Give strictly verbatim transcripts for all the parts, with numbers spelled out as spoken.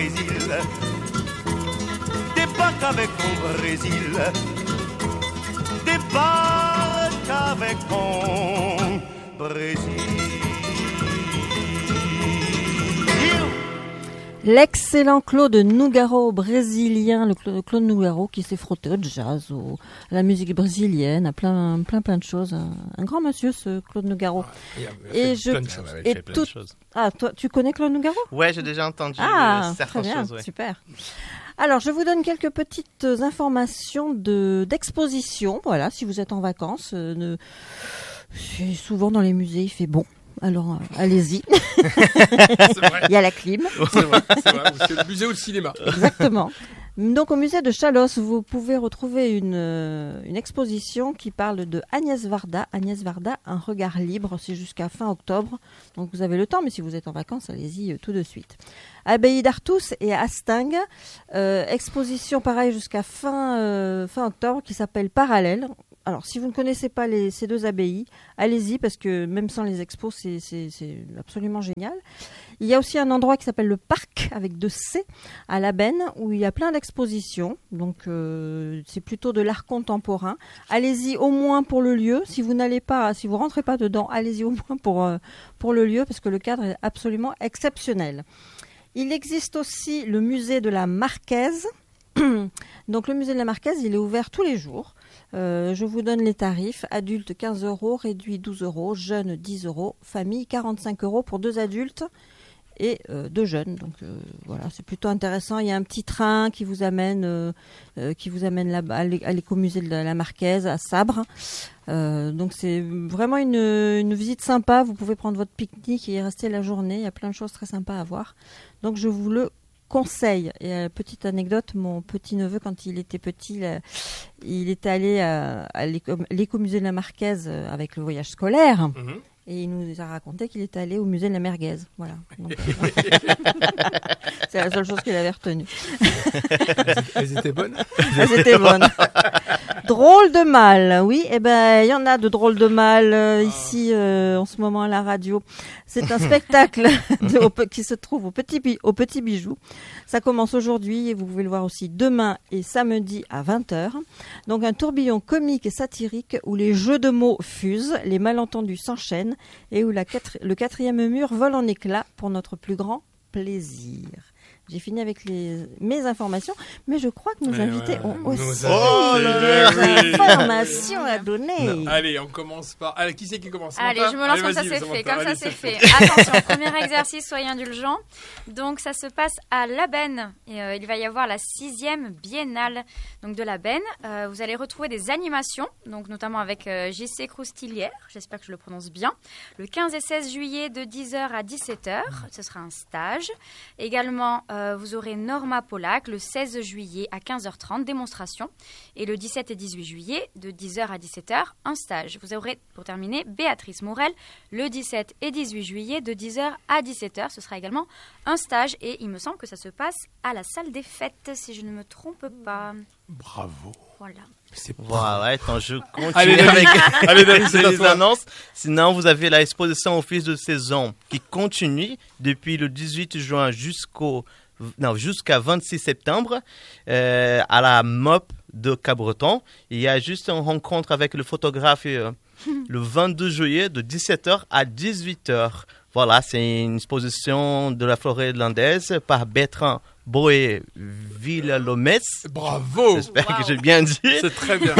Brésil, débarque avec mon Brésil, débarque avec mon Brésil. L'excellent Claude Nougaro brésilien, le Claude Nougaro qui s'est frotté au jazz, au, à la musique brésilienne, à plein, plein, plein de choses. Un, un grand monsieur, ce Claude Nougaro. Il a, il a et je, plein de choses. et tout, ah, toi, tu connais Claude Nougaro? Ouais, j'ai déjà entendu ah, certaines très bien, choses. Ouais. Super. Alors, je vous donne quelques petites informations de d'exposition. Voilà, si vous êtes en vacances, euh, ne... souvent dans les musées, il fait bon. Alors, euh, allez-y. Il y a la clim. C'est vrai, c'est vrai. C'est le musée ou le cinéma. Exactement. Donc, au musée de Chalosse, vous pouvez retrouver une, euh, une exposition qui parle de Agnès Varda. Agnès Varda, un regard libre. C'est jusqu'à fin octobre. Donc, vous avez le temps, mais si vous êtes en vacances, allez-y euh, tout de suite. Abbaye d'Artus et Hastingues, euh, exposition pareil jusqu'à fin, euh, fin octobre qui s'appelle Parallèle. Alors, si vous ne connaissez pas les, ces deux abbayes, allez-y parce que même sans les expos, c'est, c'est, c'est absolument génial. Il y a aussi un endroit qui s'appelle le Parc avec deux C à La Benne où il y a plein d'expositions. Donc, euh, c'est plutôt de l'art contemporain. Allez-y au moins pour le lieu. Si vous n'allez pas, si vous rentrez pas dedans, allez-y au moins pour euh, pour le lieu parce que le cadre est absolument exceptionnel. Il existe aussi le musée de la Marquaise. Donc, le musée de la Marquaise, il est ouvert tous les jours. Euh, je vous donne les tarifs. Adultes quinze euros, réduit douze euros, jeunes dix euros, famille quarante-cinq euros pour deux adultes et euh, deux jeunes. Donc euh, voilà, c'est plutôt intéressant. Il y a un petit train qui vous amène, euh, euh, qui vous amène là-bas à l'écomusée de la Marquaise à Sabre. Euh, donc c'est vraiment une, une visite sympa. Vous pouvez prendre votre pique-nique et y rester la journée. Il y a plein de choses très sympas à voir. Donc je vous le conseil. Et euh, petite anecdote, mon petit-neveu, quand il était petit, il, il était allé à, à l'éco, l'écomusée de la Marquaise avec le voyage scolaire. Mm-hmm. Et il nous a raconté qu'il était allé au musée de la Merguez. Voilà. Donc, c'est la seule chose qu'il avait retenue. Elles étaient bonnes. Elles étaient bonnes. Drôle de mal, oui. Eh ben, il y en a de drôles de mal euh, ici euh, en ce moment à la radio. C'est un spectacle de, au, qui se trouve au Petit, au Petit Bijou. Ça commence aujourd'hui et vous pouvez le voir aussi demain et samedi à vingt heures. Donc un tourbillon comique et satirique où les jeux de mots fusent, les malentendus s'enchaînent et où la quatre, le quatrième mur vole en éclats pour notre plus grand plaisir. J'ai fini avec les, mes informations, mais je crois que nos ouais, invités ouais, ont aussi oh, des informations à donner. Non. Allez, on commence par... Allez, qui c'est qui commence? Allez, Samantha? je me lance Allez, comme ça vas-y, c'est Samantha, fait. Comme allez, ça c'est fait. Attention, premier exercice, soyez indulgents. Donc, ça se passe à La Benne. Et, euh, il va y avoir la sixième biennale donc, de La Benne. Euh, vous allez retrouver des animations, donc, notamment avec euh, J C Croustilière. J'espère que je le prononce bien. Le quinze et seize juillet de dix heures à dix-sept heures. Ce sera un stage. Également, euh, vous aurez Norma Pollack le seize juillet à quinze heures trente, démonstration. Et le dix-sept et dix-huit juillet, de dix heures à dix-sept heures, un stage. Vous aurez, pour terminer, Béatrice Morel le dix-sept et dix-huit juillet, de dix heures à dix-sept heures. Ce sera également un stage. Et il me semble que ça se passe à la salle des fêtes, si je ne me trompe pas. Bravo. Voilà. C'est voilà, attends, je continue allez, avec allez, David, c'est les annonces. Sinon, vous avez l'exposition Office de saison qui continue depuis le dix-huit juin jusqu'au Non, jusqu'à vingt-six septembre, euh, à la M O P de Cabreton. Il y a juste une rencontre avec le photographe euh, le vingt-deux juillet de dix-sept heures à dix-huit heures. Voilà, c'est une exposition de la forêt irlandaise par Bertrand Boé Villalomès. Bravo! J'espère wow. que j'ai bien dit. C'est très bien.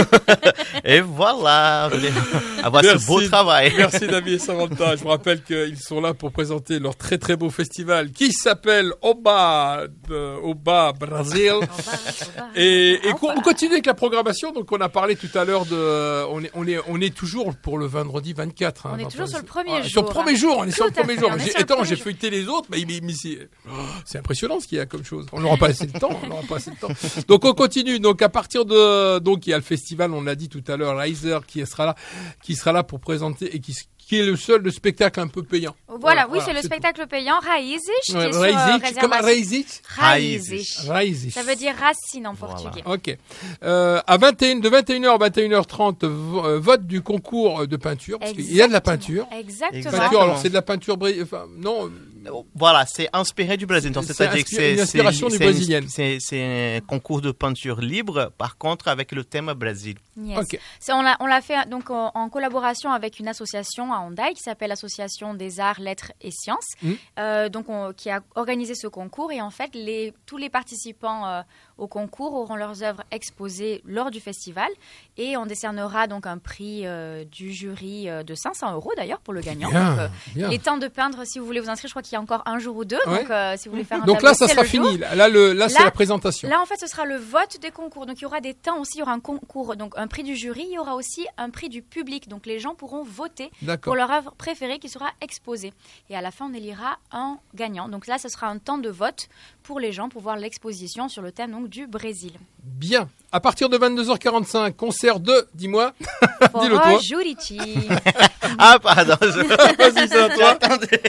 Et voilà, vous allez avoir merci, ce beau travail. Merci David et Samantha. Je vous rappelle qu'ils sont là pour présenter leur très très beau festival qui s'appelle Oba, de, Oba Brasil. Oba, Oba. Et, et on continue avec la programmation. Donc on a parlé tout à l'heure de, on est on est on est toujours pour le vendredi vingt-quatre. On hein, est toujours sur le premier ah, jour. Sur le premier jour, on est Tout sur le premier jour. fait, J'ai, attends, attends, j'ai jour. feuilleté les autres, mais, mais, mais c'est, oh, c'est impressionnant ce qu'il y a comme chose. On n'aura pas assez de temps. On n'aura pas assez de temps. Donc on continue. Donc à partir de, donc il y a le festival, on l'a dit tout à l'heure, Riser qui sera là, qui sera là pour présenter et qui qui est le seul le spectacle un peu payant. Voilà, voilà oui, voilà, c'est le c'est spectacle payant, Raízes, qui Ouais, est sur Raízes, euh, comment réservation. Raízes? Raízes. Raízes. Ça veut dire racine en portugais. Voilà. Ok. Euh, à vingt et un, de vingt et une heures à vingt et une heures trente, euh, vote du concours de peinture. Parce qu'il y a de la peinture. Exactement. Exactement. Peinture, alors c'est de la peinture, bri- enfin, non, Voilà, c'est inspiré du Brésil. Donc, C'est c'est-à-dire que inspi- c'est une inspiration c'est- du c'est une- brésilienne. C'est c'est un concours de peinture libre, par contre, avec le thème Brésil. Yes. Ok. C'est- on l'a on l'a fait donc en, en collaboration avec une association à Hondaï qui s'appelle l'Association des Arts, Lettres et Sciences, Mm. euh, donc on- qui a organisé ce concours. Et en fait, les, tous les participants euh, au concours auront leurs œuvres exposées lors du festival. Et on décernera donc un prix euh, du jury euh, de cinq cents euros d'ailleurs pour le gagnant. Bien, Donc, euh, bien. il est temps de peindre si vous voulez vous inscrire. Je crois qu'il y a encore un jour ou deux. Ouais. Donc euh, si vous voulez faire un Donc tableau, là, ça c'est sera le jour. fini. Là, le, là, c'est Là- la présentation. Là, en fait, ce sera le vote des concours. Donc, il y aura des temps aussi. Il y aura un concours, donc un prix du jury. Il y aura aussi un prix du public. Donc, les gens pourront voter D'accord. pour leur œuvre préférée qui sera exposée. Et à la fin, on élira un gagnant. Donc là, ce sera un temps de vote pour les gens pour voir l'exposition sur le thème donc, du Brésil. Bien. À partir de vingt-deux heures quarante-cinq, concert de, dis-moi. Dis-le Foro toi. Jurici. Ah, pardon. je- Vas-y, c'est à toi. Attendez.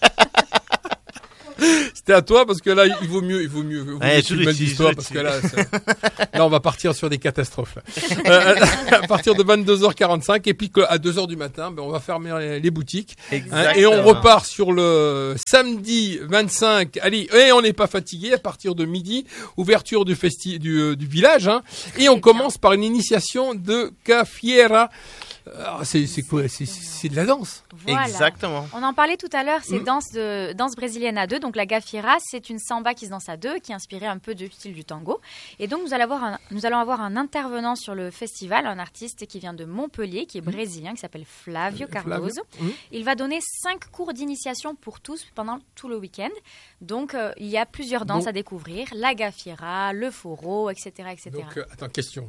C'était à toi parce que là, il vaut mieux, il vaut mieux. il vaut Ouais, mieux que je tu le me le dis, dises je toi le parce dis. que là, ça- là, on va partir sur des catastrophes. Là. Euh, à partir de vingt-deux heures quarante-cinq et puis que à deux heures du matin, ben, on va fermer les, les boutiques. Hein, et on repart sur le samedi vingt-cinq. Allez, et on n'est pas fatigué à partir de midi, ouverture du festi du, euh, du village. Hein, et on Très commence par une initiation de Cafiera. Alors, c'est c'est quoi c'est, c'est de la danse. Voilà. Exactement. On en parlait tout à l'heure, c'est Mm. danse, de, danse brésilienne à deux. Donc la gafieira, c'est une samba qui se danse à deux, qui est inspirée un peu du style du tango. Et donc nous allons avoir un, nous allons avoir un intervenant sur le festival, un artiste qui vient de Montpellier, qui est brésilien, qui s'appelle Flavio Cardoso. Mmh. Il va donner cinq cours d'initiation pour tous pendant tout le week-end. Donc euh, il y a plusieurs danses Donc- à découvrir, la gafieira, le foro, et cetera, et cetera. Donc, euh, attends, question.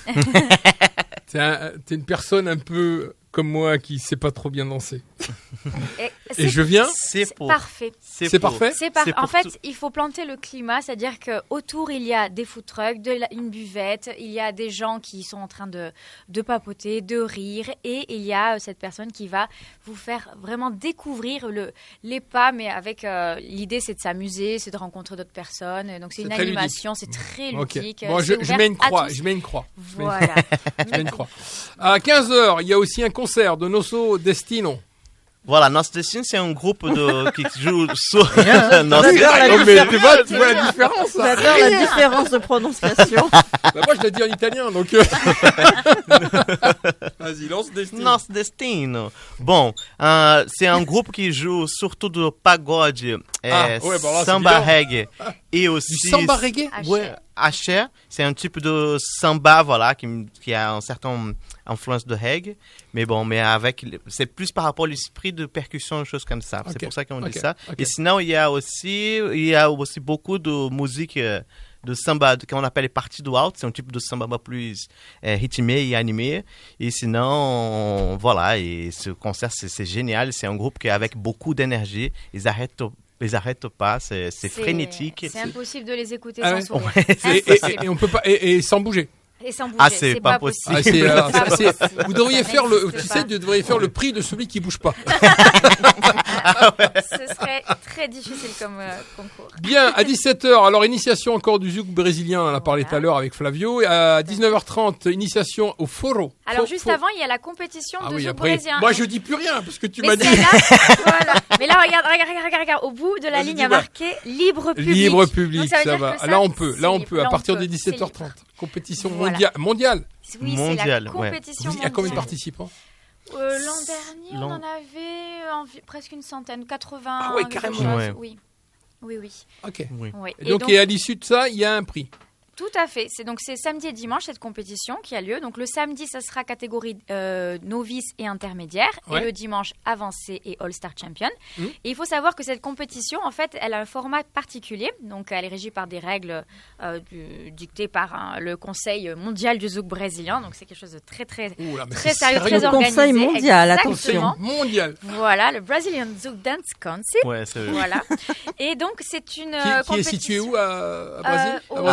T'es un- t'es une personne un peu comme moi qui sait pas trop bien danser. Et Et c'est je viens. C'est c'est pour. parfait. C'est pour. parfait. C'est par... C'est En pour fait, tout. il faut planter le climat, c'est-à-dire qu'autour, il y a des food trucks, de la- une buvette, il y a des gens qui sont en train de, de papoter, de rire, et il y a euh, cette personne qui va vous faire vraiment découvrir le, les pas, mais avec euh, l'idée, c'est de s'amuser, c'est de rencontrer d'autres personnes. Et donc, c'est C'est une très animation, c'est très Ok. ludique. Bon, euh, je, c'est je ouvert mets une à croix. tous. Je mets une croix. Je mets- Voilà. je mets une croix. À quinze heures, il y a aussi un concert de Nosso Destino. Voilà, Nosso Destino, c'est un groupe de, qui joue sur. Nosso- J'adore la Oh, mais différence. tu vois, tu vois la différence. hein. J'adore la différence de prononciation. Bah, moi, je l'ai dit en italien, donc. euh, Vas-y, lance Destino. Nosso Destino. Bon, euh, c'est un groupe qui joue surtout de pagode, euh, Ah, ouais, bon, là, c'est samba évident. reggae et aussi Du samba reggae. Axé. Ouais, axé, c'est un type de samba, voilà, qui, qui a une certaine influence de reggae, mais bon, mais avec, c'est plus par rapport à l'esprit de percussion, des choses comme ça. Ok, C'est pour ça qu'on ok, dit ça. ok. Et sinon, il y a aussi, il y a aussi beaucoup de musique euh, de samba qu'on appelle les parties do alto, c'est un type de samba plus euh, rythmé et animé. Et sinon, voilà, et ce concert, c'est c'est génial. C'est un groupe qui est avec beaucoup d'énergie. Ils arrêtent ils arrêtent pas, c'est c'est frénétique. C'est impossible de les écouter Ah sans ouais. sourire. Et, et- Impossible. et on peut pas et, et sans bouger. Et sans bouger, Ah, c'est pas Ah, possible. c'est, alors, ça, C'est c'est- pas possible. vous devriez Ça faire le, n'existe tu pas. sais, vous devriez faire le prix de celui qui bouge pas. Ce serait très difficile comme euh, concours. Bien, à dix-sept heures, alors initiation encore du zouk brésilien, on en a parlé Voilà. tout à l'heure avec Flavio. Et à dix-neuf heures trente, initiation au foro. Alors Fo- juste fo- avant, il y a la compétition Ah de oui, zouk après, brésilien. moi je dis plus rien parce que tu Mais m'as dit. celle-là, voilà. Mais là, regarde, regarde, regarde, regarde, regarde. Au bout de la Vas-y, ligne, il y a dis-moi. marqué libre public. Libre Donc, public, ça veut ça dire va. que ça, Là on peut, c'est là on libre. peut, à Là, on partir peut. de C'est dix-sept heures libre. trente. Compétition Voilà. mondiale. Mondiale. Oui, c'est Mondial, la ouais. compétition Vous- Il y a combien de mondiale. participants? Euh, L'an dernier, on L'an- en avait envi- presque une centaine, quatre-vingts. Ah ouais, quelque carrément. chose. Ouais. Oui, oui, oui. Ok. Oui. oui. Et donc, et à l'issue de ça, il y a un prix. Tout à fait. C'est donc c'est samedi et dimanche cette compétition qui a lieu. Donc le samedi, ça sera catégorie euh, novice et intermédiaire, Ouais. et le dimanche avancé et All Star Champion. Mhm. Et il faut savoir que cette compétition, en fait, elle a un format particulier. Donc elle est régie par des règles euh, du- dictées par hein, le Conseil mondial du zouk brésilien. Donc c'est quelque chose de très très Ouh là, mais très c'est sérieux, sérieux. très Le organisé. Conseil mondial, Exactement. attention. Mondial. Voilà, le Brazilian Zouk Dance Council. Ouais, c'est Voilà. Et donc c'est une Qui, euh, qui est compétition. situé où à, à Brésil? Euh, À aux Brésil Ah,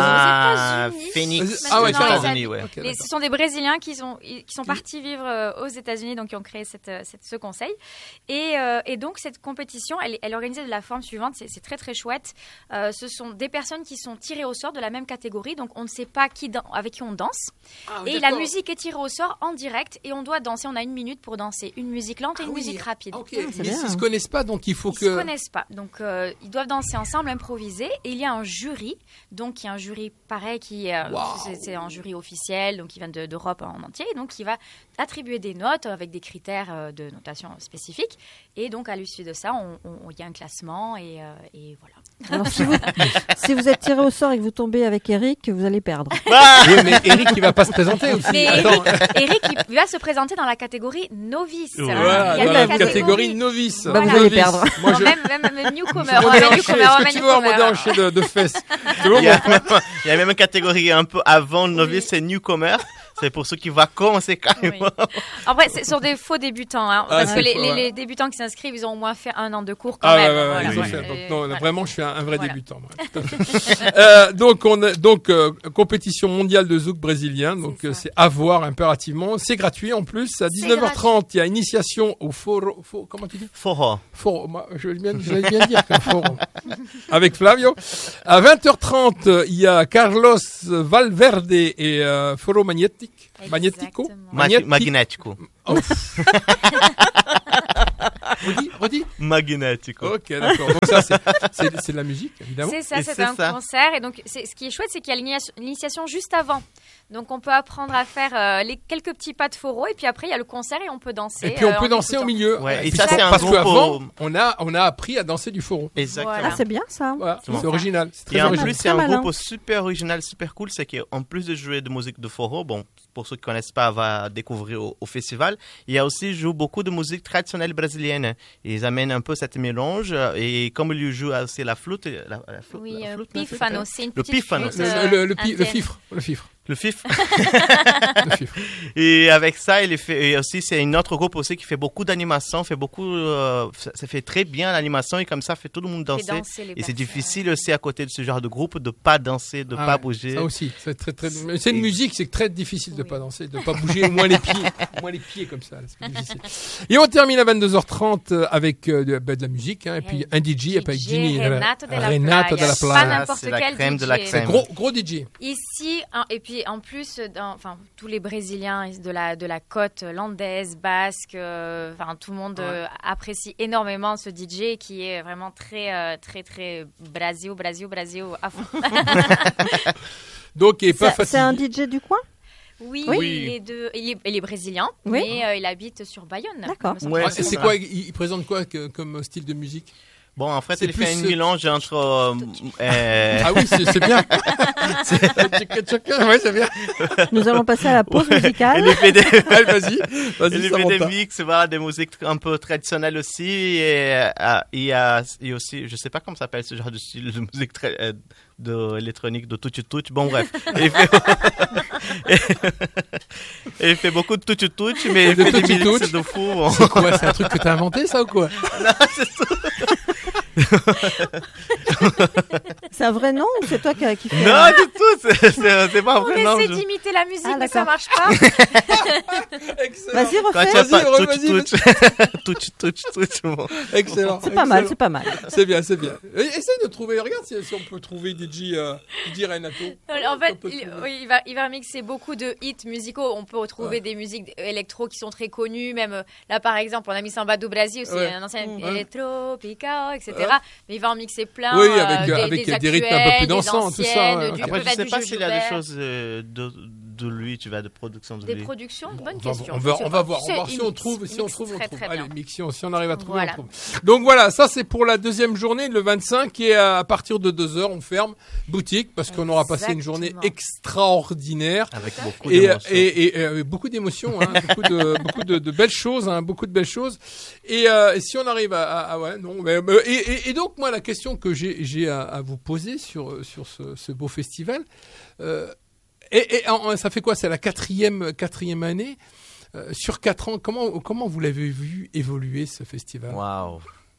États-Unis. Phoenix, Ah ouais, aux Maintenant, ils États-Unis, habitent- ouais. Ok, Les- d'accord. ce sont des Brésiliens qui sont, qui sont partis vivre euh, aux États-Unis, donc qui ont créé cette, euh, cette- ce conseil. Et, euh, et donc, cette compétition, elle, est- elle est organisée de la forme suivante. C'est, c'est très, très chouette. Euh, ce sont des personnes qui sont tirées au sort de la même catégorie. Donc, on ne sait pas qui dan- avec qui on danse. Ah, Et la d'accord. musique est tirée au sort en direct. Et on doit danser. On a une minute pour danser. Une musique lente et Ah une oui. musique rapide. Ah, ok, Ah, c'est mais bien. s'ils se connaissent pas, donc il faut Ils que. ne se connaissent pas. Donc, euh, ils doivent danser ensemble, improviser. Et il y a un jury. Donc, il y a un jury pareil qui euh, Waouh. c'est, c'est un jury officiel, donc qui vient de- d'Europe en entier. Et donc, qui va attribuer des notes avec des critères euh, de notation spécifiques. Et donc, à l'issue de ça, on- on- il y a un classement. Et, euh, et voilà. Alors, si vous, si vous êtes tiré au sort et que vous tombez avec Eric, vous allez perdre. Oui, mais Eric, il va pas se présenter aussi. Mais Attends. Eric, il va se présenter dans la catégorie novice. Voilà, Il y a dans une la catégorie- catégorie novice. Bah, vous Novice. allez perdre. Moi, Non, je. même, même, même newcomer. Je vais On va mettre déhancher. newcomer, on va Est-ce que mettre tu veux un newcomer. déhanché de, de fesses? C'est bon, Il y, a bon. même, il y a même une catégorie un peu avant novice, c'est newcomer. C'est pour ceux qui vont commencer carrément. Oui. Après, ce sont des faux débutants, hein, Ah, parce c'est que les, faux, les- ouais. les débutants qui s'inscrivent, ils ont au moins fait un an de cours quand Ah ouais, même. ouais, ouais, voilà. ils ont oui. fait. Donc, Et non, voilà. vraiment, je suis un, un vrai Voilà. débutant. moi, tout à fait. euh, donc, on a, donc euh, compétition mondiale de zouk brésilien. Donc, C'est euh, ça. c'est à voir impérativement. C'est gratuit en plus. À dix-neuf heures trente, il y a initiation au foro. fo- comment tu dis? Foro. Foro. Moi, je vais bien, je vais bien dire qu'un foro. Avec Flavio. À vingt heures trente, il y a Carlos Valverde et euh, Foro Magnétique. Magnético. Exactement. Ma- Magnéti- Magnético. Oh. redis, redis. Magnético. Ok, d'accord. Donc ça, c'est, c'est, c'est de la musique, évidemment. C'est ça, Et c'est c'est un ça. concert. Et donc, c'est, ce qui est chouette, c'est qu'il y a l'initiation, l'initiation juste avant. Donc, on peut apprendre à faire euh, les quelques petits pas de foro. Et puis après, il y a le concert et on peut danser. Et puis on euh, peut en danser au écoutant. milieu. Ouais, et puis ça, parce c'est un parce groupe qu'avant, au- on a, on a appris à danser du foron. Exactement. Voilà. Ah, c'est bien ça. Voilà, c'est Bon. original. C'est très Et en original. plus, Très c'est un malin. groupe super original, super cool. C'est qu'en plus de jouer de musique de foro, bon, pour ceux qui connaissent pas, va découvrir au, au festival. Il y a aussi joue beaucoup de musique traditionnelle brésilienne. Ils amènent un peu cette mélange. Et comme ils jouent aussi la flûte, la, la flûte, Oui, la euh, flûte, la flûte, pifano, c'est une Le petite pifano. flûte, Le, euh, le, le, pi- le indienne. fifre, le fifre, le fif. le fifre. Et avec ça, il est fait, et aussi, c'est une autre groupe aussi qui fait beaucoup d'animation, fait beaucoup, euh, ça, ça fait très bien l'animation et comme ça, fait tout le monde Fait danser. danser les Et c'est personnes. difficile aussi à côté de ce genre de groupe de pas danser, de Ah pas ouais, bouger. Ça aussi, c'est très très. Mais c'est une Et- musique, c'est très difficile de Oui. pas danser, de pas bouger, au moins les pieds, au moins les pieds comme ça, c'est plus difficile. Et on termine à vingt-deux heures trente avec euh, de, bah, de la musique, hein, et puis un D J, et puis D J Jimmy Renato de la Renato de Playa. la Pas Playa. n'importe C'est la quel crème D J. de la C'est crème. gros gros D J. Ici, hein, et puis en plus, dans, enfin, tous les Brésiliens de la, de la côte landaise, basque, euh, enfin, tout le monde euh, apprécie énormément ce D J qui est vraiment très, euh, très, très Brasil, Brasil, Brasil à fond. Donc il est pas C'est c'est un fatigué. D J du coin? Oui, Oui. Il, est de, il, est, il est brésilien, Oui. mais euh, il habite sur Bayonne. D'accord. me semble. Ouais, Ah, c'est c'est ça. quoi il, il présente quoi que- comme style de musique? Bon, en fait, C'est il plus fait un ce- mélange entre, euh, euh, Ah oui, c'est c'est bien. Tchaka, tchaka, ouais, c'est bien. Nous allons passer à la pause il musicale. fait des, Allez, vas-y, il vas-y, fait des Samantha. mix, voilà, des musiques un peu traditionnelles aussi. Et, euh, il y a, et aussi, je sais pas comment ça s'appelle ce genre de style de musique très, euh, de électronique, de touch touch. Bon, bref. Et il fait, et il fait beaucoup de touch touch, mais il De fait des touch-touch. mix de fou. Bon. C'est quoi? C'est un truc que t'as inventé, ça, ou quoi? C'est un vrai nom ou c'est toi qui, qui fais Non, du tout, c'est- c'est c'est pas On vrai. non, essaie je- d'imiter la musique, Ah, mais ça d'accord. marche pas. Excellent. Vas-y, Quand refais. tu as Vas-y, pas re- touch vas-y, touch, touch touch touch, bon. Excellent. C'est pas mal, excellent. c'est pas mal. C'est bien, c'est bien. Et- Essaye de trouver, regarde si, si on peut trouver D J, euh, D J Renato. En fait, On peut il, trouver. oui, il va, il va mixer beaucoup de hits musicaux. On peut retrouver Ouais. des musiques électro qui sont très connues. Même euh, là, par exemple, on a mis Samba do Brasil, c'est Ouais. un ancien Mm. électro, picao, et cetera. Ouais. Mais il va en mixer plein. Oui, euh, avec, des, avec des des rythmes un peu plus actuels, des dansants, tout ça, anciennes, ouais. du- Après, je peut-être sais du pas Gilles s'il y a des Gilbert. choses euh, de, de lui, tu vois, de production de Des lui. productions, bonne On va, question. on va, Je sais on va pas. voir, on va voir C'est- si il on mixe- trouve, il si on mixe trouve, on très, trouve. très Allez, bien. mixion, si on arrive à trouver, Voilà. on trouve. Donc voilà, ça c'est pour la deuxième journée, le vingt-cinq, et à partir de deux heures, on ferme boutique parce qu'on aura passé une journée Exactement. extraordinaire. Avec beaucoup Et, d'émotions. et, et, euh, beaucoup d'émotions, hein, beaucoup, de, beaucoup de, de belles choses, hein, beaucoup de belles choses. Et, euh, et si on arrive à, à, à- ouais, non, mais, mais- et, et, et donc moi la question que j'ai, j'ai à, à vous poser sur sur ce, ce beau festival, euh, et, et en- ça fait quoi? C'est la quatrième quatrième année. Euh, sur quatre ans, comment comment vous l'avez vu évoluer ce festival? Waouh.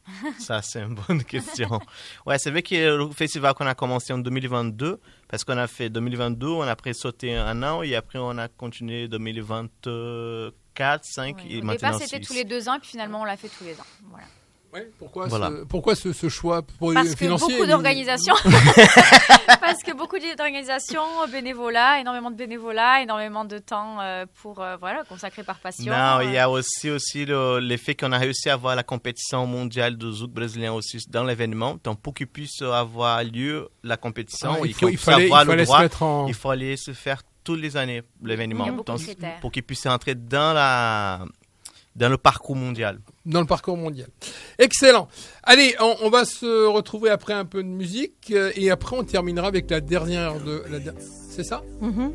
Ça, c'est une bonne question. Ouais, c'est vrai que le festival qu'on a commencé en deux mille vingt-deux, parce qu'on a fait deux mille vingt-deux, on a après sauté un an et après on a continué deux mille vingt-quatre, cinq Ouais. et Au maintenant départ, c'était six. tous les deux ans, puis finalement, on l'a fait tous les ans. Voilà. Ouais, pourquoi, Voilà. ce, pourquoi ce, ce choix pour Parce que financier beaucoup et- d'organisations, parce que beaucoup d'organisations, bénévolat, énormément de bénévolat, énormément de temps euh, pour euh, voilà consacré par passion. Non, il y euh. a aussi, aussi le, l'effet qu'on a réussi à avoir la compétition mondiale de zouk brésilien aussi dans l'événement. Donc, pour qu'il puisse avoir lieu la compétition, Ah, et il, faut, qu'on il puisse fallait, il avoir le fallait se droit, mettre en... il fallait se faire toutes les années l'événement. Il y a beaucoup Donc, de critères. pour qu'il puisse entrer dans, la, dans le parcours mondial. dans le parcours mondial. Excellent. Allez, on, on va se retrouver après un peu de musique euh, et après on terminera avec la dernière de la der- c'est ça? Mhm.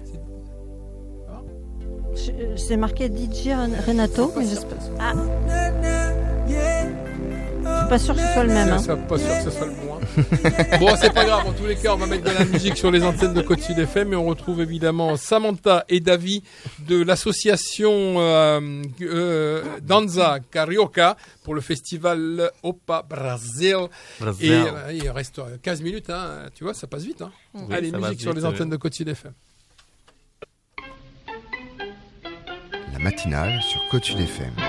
Je- C'est marqué D J Renato, mais j'espère. Ah. Je suis pas sûr que ce soit le même. Hein. C'est pas sûr que ce soit le bon. hein. Bon, c'est pas grave. En tous les cas, on va mettre de la musique sur les antennes de Côte Sud F M et on retrouve évidemment Samantha et David de l'association euh, euh, Danza Carioca pour le festival Opa Brasil. Brasil. Et euh, il reste quinze minutes, hein. Tu vois, ça passe vite. Hein. Oui, Allez, ça va musique sur vite, les oui. antennes de Côte Sud F M. La matinale sur Côte Sud F M.